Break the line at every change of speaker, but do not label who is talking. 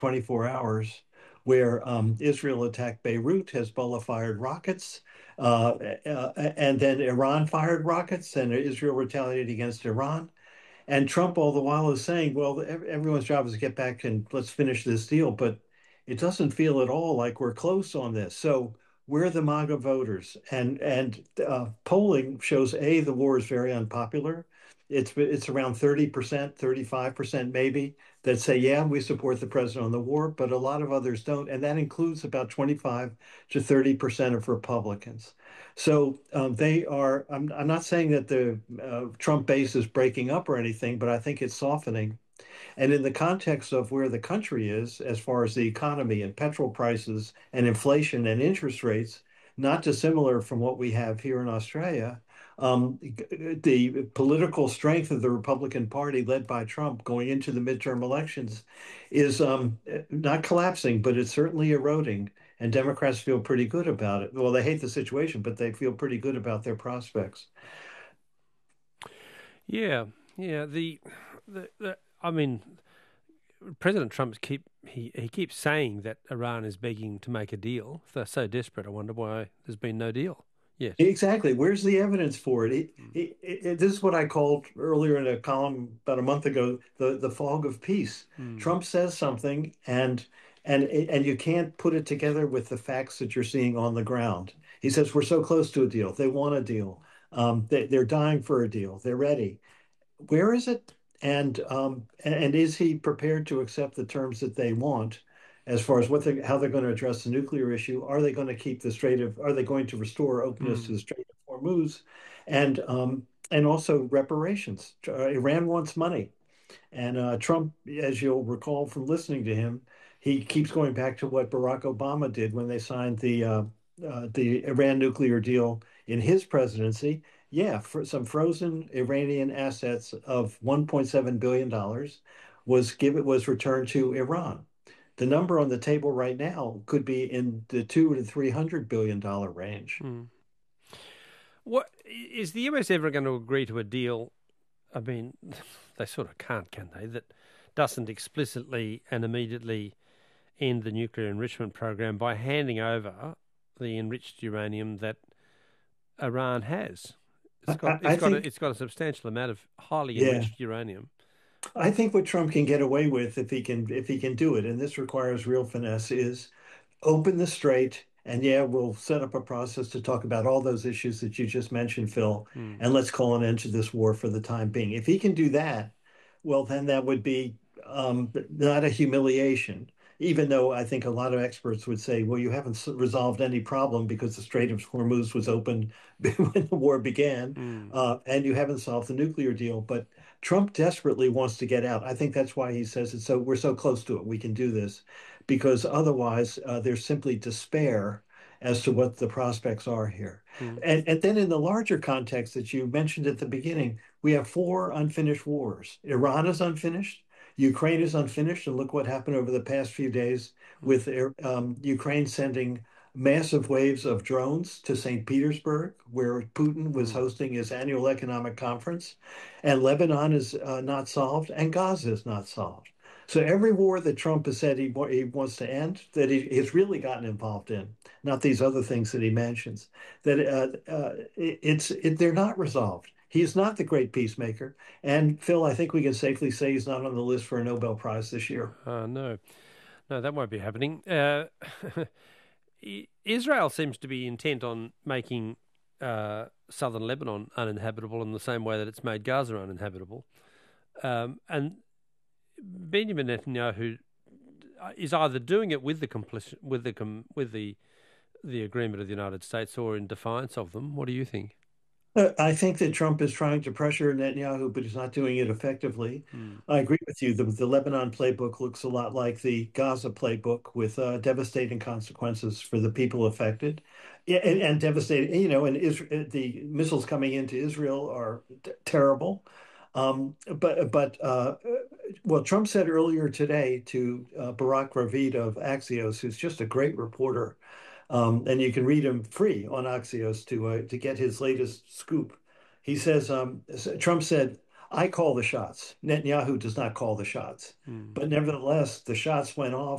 24 hours where Israel attacked Beirut, Hezbollah fired rockets, and then Iran fired rockets, and Israel retaliated against Iran. And Trump, all the while, is saying, well, everyone's job is to get back and let's finish this deal. But it doesn't feel at all like we're close on this. So we're the MAGA voters. And polling shows, A, the war is very unpopular. It's around 30%, 35% maybe, that say, yeah, we support the president on the war, but a lot of others don't. And that includes about 25 to 30% of Republicans. So I'm not saying that the Trump base is breaking up or anything, but I think it's softening. And in the context of where the country is, as far as the economy and petrol prices and inflation and interest rates, not dissimilar from what we have here in Australia, the political strength of the Republican Party, led by Trump going into the midterm elections, is not collapsing, but it's certainly eroding. And Democrats feel pretty good about it. Well, they hate the situation, but they feel pretty good about their prospects.
Yeah, yeah. I mean, President Trump he keeps saying that Iran is begging to make a deal. If they're so desperate, I wonder why there's been no deal yet.
Exactly. Where's the evidence for it?
Mm.
This is what I called earlier in a column about a month ago, the fog of peace.
Mm.
Trump says something, and you can't put it together with the facts that you're seeing on the ground. He says we're so close to a deal. They want a deal. They're dying for a deal. They're ready. Where is it? And is he prepared to accept the terms that they want as far as how they're going to address the nuclear issue? Are they going to keep are they going to restore openness to
Mm.
the Strait of Hormuz? And also reparations. Iran wants money. And Trump, as you'll recall from listening to him, he keeps going back to what Barack Obama did when they signed the Iran nuclear deal in his presidency. Yeah, for some frozen Iranian assets of $1.7 billion was returned to Iran. The number on the table right now could be in the 200 to 300 billion dollar range.
Mm. What is the US ever going to agree to a deal? I mean, they sort of can't, can they? That doesn't explicitly and immediately end the nuclear enrichment program by handing over the enriched uranium that Iran has.
I think,
It's got a substantial amount of highly
yeah,
enriched uranium.
I think what Trump can get away with if he can do it, and this requires real finesse, is open the strait. And yeah, we'll set up a process to talk about all those issues that you just mentioned, Phil,
Mm.
and let's call an end to this war for the time being. If he can do that, well, then that would be not a humiliation, even though I think a lot of experts would say, well, you haven't resolved any problem because the Strait of Hormuz was open when the war began,
Mm.
and you haven't solved the nuclear deal. But Trump desperately wants to get out. I think that's why he says it. So we're so close to it. We can do this because otherwise there's simply despair as to what the prospects are here.
Mm.
And then in the larger context that you mentioned at the beginning, we have four unfinished wars. Iran is unfinished. Ukraine is unfinished. And look what happened over the past few days with Ukraine sending massive waves of drones to St. Petersburg, where Putin was
Mm.
hosting his annual economic conference. And Lebanon is not solved, and Gaza is not solved. So every war that Trump has said he wants to end, that he's really gotten involved in, not these other things that he mentions, that they're not resolved. He's not the great peacemaker. And Phil, I think we can safely say he's not on the list for a Nobel Prize this year.
No, no, that won't be happening. Israel seems to be intent on making southern Lebanon uninhabitable in the same way that it's made Gaza uninhabitable. And Benjamin Netanyahu is either doing it with the complicit with the agreement of the United States or in defiance of them. What do you think?
I think that Trump is trying to pressure Netanyahu, but he's not doing it effectively.
Mm.
I agree with you. The Lebanon playbook looks a lot like the Gaza playbook with devastating consequences for the people affected. Yeah, and devastating, and the missiles coming into Israel are terrible. Well, Trump said earlier today to Barak Ravid of Axios, who's just a great reporter, and you can read him free on Axios to get his latest scoop. He says, Trump said, I call the shots. Netanyahu does not call the shots.
Mm.
But nevertheless, the shots went off